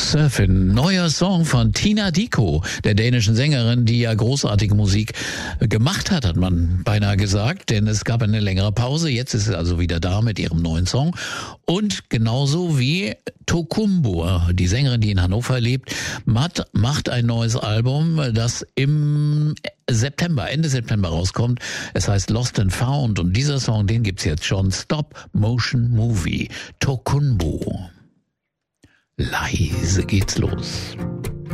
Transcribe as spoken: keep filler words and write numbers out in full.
Surfin', neuer Song von Tina Dickow, der dänischen Sängerin, die ja großartige Musik gemacht hat, hat man beinahe gesagt, denn es gab eine längere Pause. Jetzt ist sie also wieder da mit ihrem neuen Song. Und genauso wie Tokumbo, die Sängerin, die in Hannover lebt, macht, macht ein neues Album, das im September, Ende September rauskommt. Es heißt Lost and Found und dieser Song, den gibt's jetzt schon. Stop Motion Movie, Tokumbo. Leise geht's los.